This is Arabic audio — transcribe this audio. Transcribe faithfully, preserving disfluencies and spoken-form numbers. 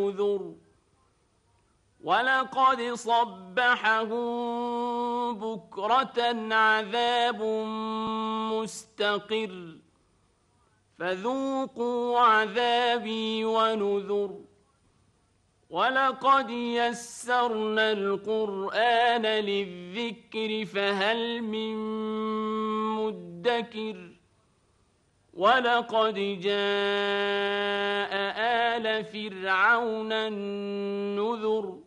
ونذر ولقد صبحهم بكرة عذاب مستقر فذوقوا عذابي ونذر ولقد يسرنا القرآن للذكر فهل من مدكر ولقد جاء آل فرعون النذر